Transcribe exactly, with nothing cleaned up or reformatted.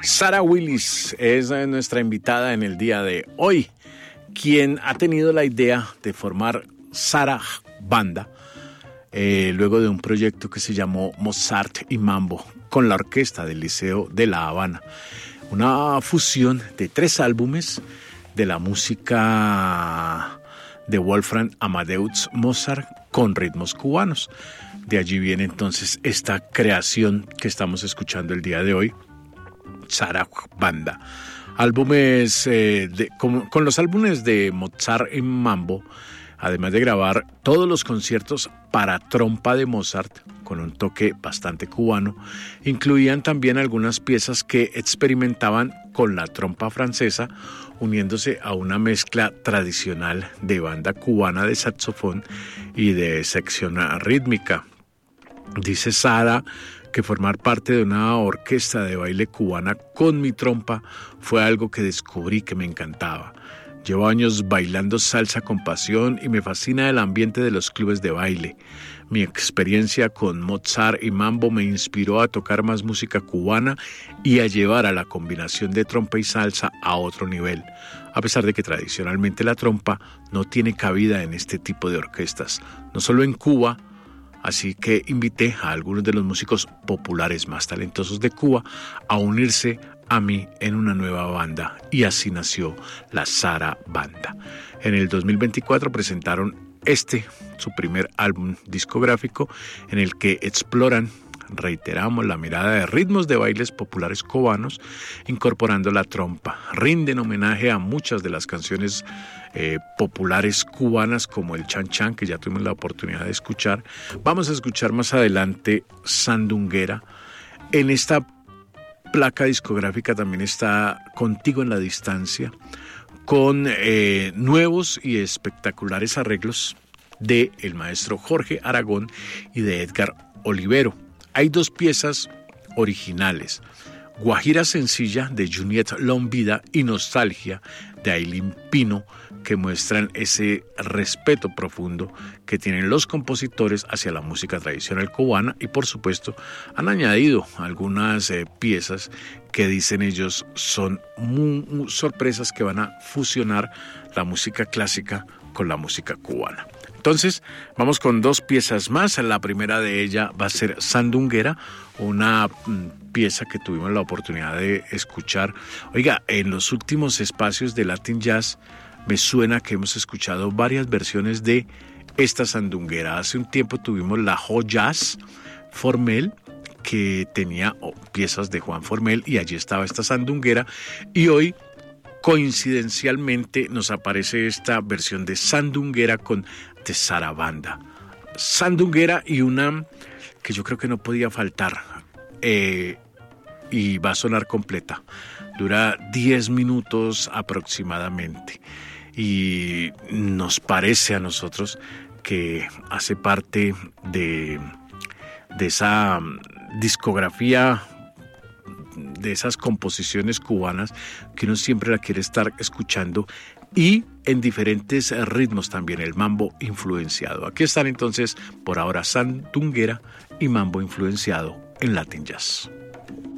Sara Willis es nuestra invitada en el día de hoy, quien ha tenido la idea de formar Sara Banda, eh, luego de un proyecto que se llamó Mozart y Mambo, con la orquesta del Liceo de La Habana. Una fusión de tres álbumes de la música de Wolfgang Amadeus Mozart con ritmos cubanos. De allí viene entonces esta creación que estamos escuchando el día de hoy, Sara Banda. Álbumes eh, de, con, con los álbumes de Mozart y Mambo, además de grabar todos los conciertos para trompa de Mozart con un toque bastante cubano, incluían también algunas piezas que experimentaban con la trompa francesa, uniéndose a una mezcla tradicional de banda cubana de saxofón y de sección rítmica. Dice Sara que formar parte de una orquesta de baile cubana con mi trompa fue algo que descubrí que me encantaba. Llevo años bailando salsa con pasión y me fascina el ambiente de los clubes de baile. Mi experiencia con Mozart y Mambo me inspiró a tocar más música cubana y a llevar a la combinación de trompa y salsa a otro nivel, a pesar de que tradicionalmente la trompa no tiene cabida en este tipo de orquestas, no solo en Cuba. Así que invité a algunos de los músicos populares más talentosos de Cuba a unirse a mí en una nueva banda, y así nació la Sara Banda. En el dos mil veinticuatro presentaron este, su primer álbum discográfico, en el que exploran, reiteramos, la mirada de ritmos de bailes populares cubanos, incorporando la trompa. Rinden homenaje a muchas de las canciones eh, populares cubanas, como el Chan Chan, que ya tuvimos la oportunidad de escuchar. Vamos a escuchar más adelante Sandunguera. En esta placa discográfica también está Contigo en la Distancia, con eh, nuevos y espectaculares arreglos de el maestro Jorge Aragón y de Edgar Olivero. Hay dos piezas originales, Guajira Sencilla de Juliette Lombida y Nostalgia de Ailín Pino, que muestran ese respeto profundo que tienen los compositores hacia la música tradicional cubana, y por supuesto han añadido algunas eh, piezas que dicen ellos son muy, muy sorpresas que van a fusionar la música clásica con la música cubana. Entonces, vamos con dos piezas más. La primera de ella va a ser Sandunguera, una mm, pieza que tuvimos la oportunidad de escuchar. Oiga, en los últimos espacios de Latin Jazz me suena que hemos escuchado varias versiones de esta Sandunguera. Hace un tiempo tuvimos la Jo Jazz Formel, que tenía oh, piezas de Juan Formel, y allí estaba esta Sandunguera, y hoy coincidencialmente nos aparece esta versión de Sandunguera con de Sara Banda. Sandunguera, y una que yo creo que no podía faltar, eh, y va a sonar completa. Dura diez minutos aproximadamente, y nos parece a nosotros que hace parte de, de esa discografía, de esas composiciones cubanas que uno siempre la quiere estar escuchando, y en diferentes ritmos también, el mambo influenciado. Aquí están entonces por ahora Sandunguera y Mambo influenciado en Latin Jazz.